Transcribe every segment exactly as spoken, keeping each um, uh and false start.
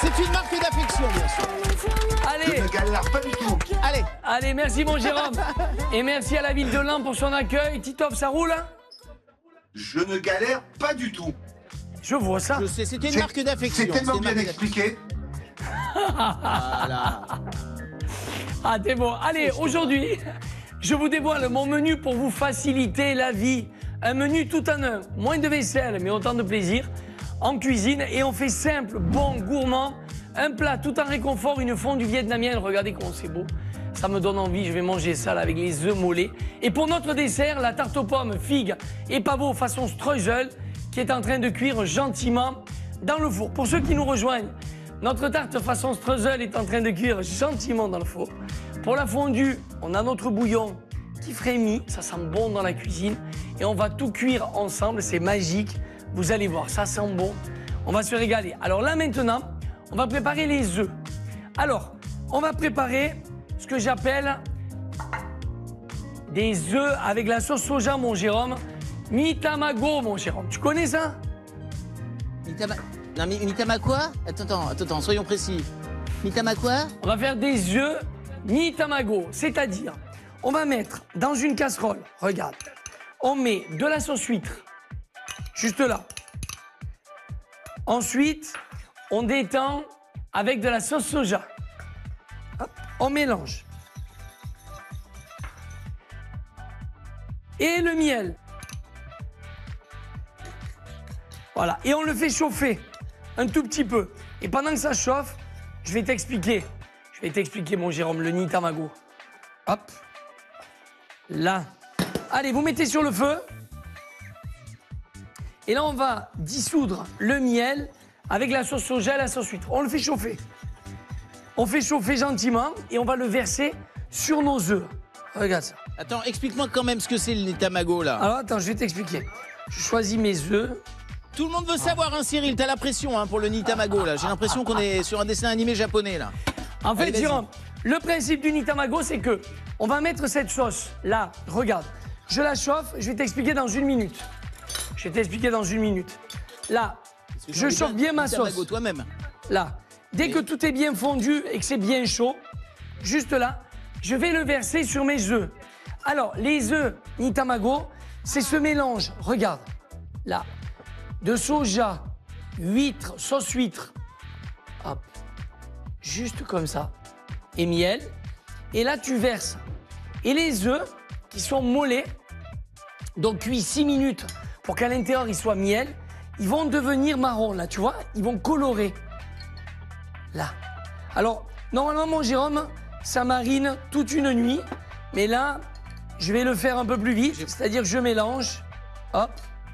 C'est une marque d'affection, bien sûr. Allez. Je ne galère pas du tout. Allez. Allez, merci mon Jérôme. Et merci à la ville de Laon pour son accueil. Titoff, ça roule hein? Je ne galère pas du tout. Je vois ça. Je sais, c'était une marque d'affection. C'est tellement une bien marque expliqué. Voilà. Ah, t'es bon. Allez, aujourd'hui, je vous dévoile mon menu pour vous faciliter la vie. Un menu tout en un. Moins de vaisselle, mais autant de plaisir en cuisine. Et on fait simple, bon, gourmand. Un plat tout en réconfort, une fondue vietnamienne. Regardez comment c'est beau. Ça me donne envie, je vais manger ça là, avec les œufs mollets. Et pour notre dessert, la tarte aux pommes, figues et pavots façon streusel qui est en train de cuire gentiment dans le four. Pour ceux qui nous rejoignent, notre tarte façon streusel est en train de cuire gentiment dans le four. Pour la fondue, on a notre bouillon qui frémit, ça sent bon dans la cuisine. Et on va tout cuire ensemble, c'est magique. Vous allez voir, ça sent bon. On va se régaler. Alors là maintenant, on va préparer les œufs. Alors, on va préparer ce que j'appelle des œufs avec la sauce soja, mon Jérôme. Mi-tamago, mon Jérôme. Tu connais ça? Mitama... Non, mais Mitama quoi? Attends, attends, attends, attends, soyons précis. Mitama quoi? On va faire des œufs mi-tamago, c'est-à-dire, on va mettre dans une casserole, regarde, on met de la sauce huître, juste là. Ensuite, on détend avec de la sauce soja. Hop, on mélange. Et le miel. Voilà, et on le fait chauffer un tout petit peu. Et pendant que ça chauffe, je vais t'expliquer. Je vais t'expliquer, mon Jérôme, le nid tamago. Hop. Là. Allez, vous mettez sur le feu. Et là, on va dissoudre le miel avec la sauce soja et la sauce huître. On le fait chauffer. On fait chauffer gentiment et on va le verser sur nos œufs. Regarde ça. Attends, explique-moi quand même ce que c'est le Nitamago, là. Alors, attends, je vais t'expliquer. Je choisis mes œufs. Tout le monde veut savoir, hein, Cyril, t'as la pression hein, pour le Nitamago, là. J'ai l'impression qu'on est sur un dessin animé japonais, là. En fait, Allez, Jérôme, le principe du Nitamago, c'est que on va mettre cette sauce là. Regarde, je la chauffe. Je vais t'expliquer dans une minute. Je vais t'expliquer dans une minute. Là, je chauffe bien ma sauce. Toi-même. Là, dès que tout est bien fondu et que c'est bien chaud, juste là, je vais le verser sur mes œufs. Alors, les œufs Nitamago, c'est ce mélange. Regarde, là, de soja, huître, sauce huître. Hop. Juste comme ça, et miel. Et là, tu verses. Et les œufs qui sont mollets, donc cuits six minutes pour qu'à l'intérieur, ils soient miel, ils vont devenir marron, là, tu vois? Ils vont colorer. Là. Alors, normalement, mon Jérôme, ça marine toute une nuit. Mais là, je vais le faire un peu plus vite. C'est-à-dire que je mélange. Hop.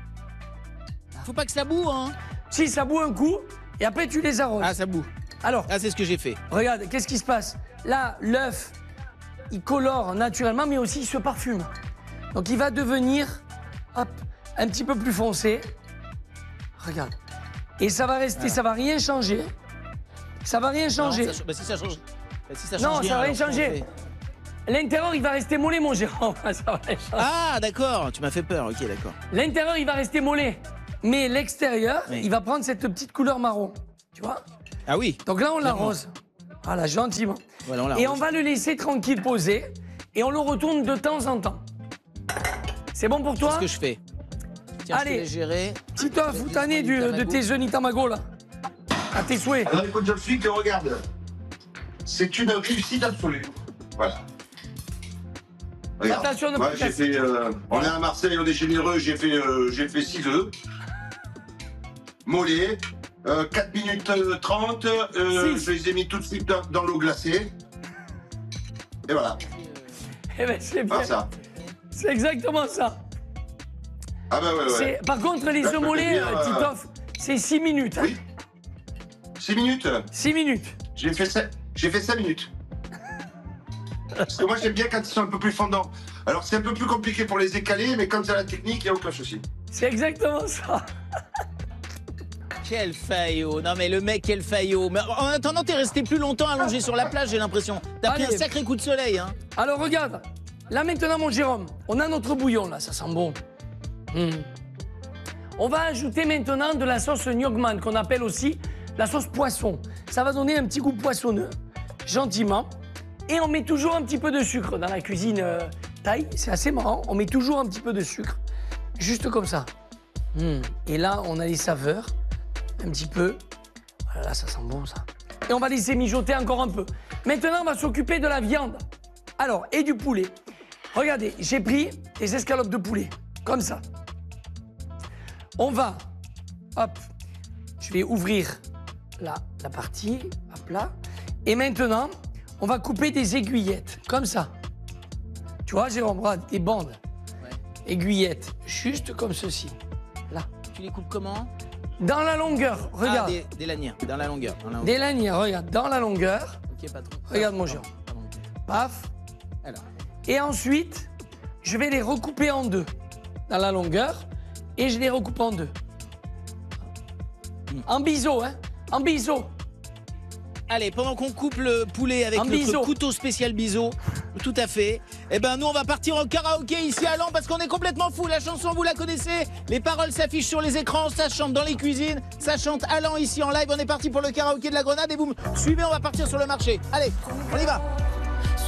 Faut pas que ça boue, hein? Si, ça bout un coup. Et après, tu les arroses. Ah, ça boue. Alors, ah, c'est ce que j'ai fait. Regarde, qu'est-ce qui se passe? Là, l'œuf, il colore naturellement, mais aussi il se parfume. Donc, il va devenir, hop, un petit peu plus foncé. Regarde. Et ça va rester, voilà. Ça va rien changer. Ça va rien changer. Non, ça, bah, si ça change, bah, si ça change non, rien, ça va rien alors, changer. L'intérieur, il va rester mollet, mon Jérôme. Ça va rien changer. Ah, d'accord. Tu m'as fait peur. Ok, d'accord. L'intérieur, il va rester mollet. Mais l'extérieur, oui. il va prendre cette petite couleur marron. Tu vois? Ah oui. Donc là, on l'arrose. Voilà, gentiment. Voilà, on et on va le laisser tranquille poser. Et on le retourne de temps en temps. C'est bon pour toi? C'est ce que je fais. Tiens, allez, je gérer. Titoff, vous t'en es de tes œufs Nitamago, là? À tes souhaits. Alors écoute, je suis que regarde. C'est une réussite absolue. Voilà. Regarde. Attention, ne moi, j'ai fait, euh, on est à Marseille, on est généreux, j'ai fait, euh, j'ai fait six œufs. Mollet. Euh, quatre minutes trente, euh, je les ai mis tout de suite dans, dans l'eau glacée. Et voilà. Eh ben, c'est bien. ça. C'est exactement ça. Ah bah ouais, ouais. Par contre, les œufs mollets, euh, Titoff, c'est six minutes. Hein. Oui. six minutes six minutes. J'ai fait, fait cinq minutes. Parce que moi, j'aime bien quand ils sont un peu plus fondants. Alors, c'est un peu plus compliqué pour les écaler, mais quand c'est la technique, il n'y a aucun souci. C'est exactement ça. Quel faillot. Non mais le mec, quel faillot. Mais en attendant, t'es resté plus longtemps allongé sur la plage, j'ai l'impression. T'as pris un sacré coup de soleil, hein. Alors regarde, là maintenant, mon Jérôme, on a notre bouillon, là, ça sent bon. Mmh. On va ajouter maintenant de la sauce Nyogman, qu'on appelle aussi la sauce poisson. Ça va donner un petit goût poissonneux, gentiment. Et on met toujours un petit peu de sucre dans la cuisine euh, thaï. C'est assez marrant. On met toujours un petit peu de sucre, juste comme ça. Mmh. Et là, on a les saveurs, un petit peu. Voilà, ça sent bon, ça. Et on va laisser mijoter encore un peu. Maintenant, on va s'occuper de la viande. Alors, et du poulet. Regardez, j'ai pris des escalopes de poulet, comme ça. On va, hop, je vais ouvrir la, la partie, hop là. Et maintenant, on va couper des aiguillettes, comme ça. Tu vois, Jérôme, regarde, des bandes. Ouais. Aiguillettes, juste comme ceci. Là. Tu les coupes comment? Dans la longueur, regarde. Ah, des, des lanières, dans la longueur. Dans la longueur. Des lanières, regarde, dans la longueur. Ok, pas trop. Regarde mon Jérôme. Paf. Alors. Et ensuite, je vais les recouper en deux. Dans la longueur. Et je les recoupe en deux. Mmh. En biseau, hein. En biseau. Allez, pendant qu'on coupe le poulet avec un notre biseau. couteau spécial biseau, tout à fait, eh ben nous on va partir en karaoké ici à Laon parce qu'on est complètement fou. La chanson, vous la connaissez, les paroles s'affichent sur les écrans, ça chante dans les cuisines, ça chante à Laon ici en live. On est parti pour le karaoké de la Grenade et vous me suivez, on va partir sur le marché. Allez, on y va.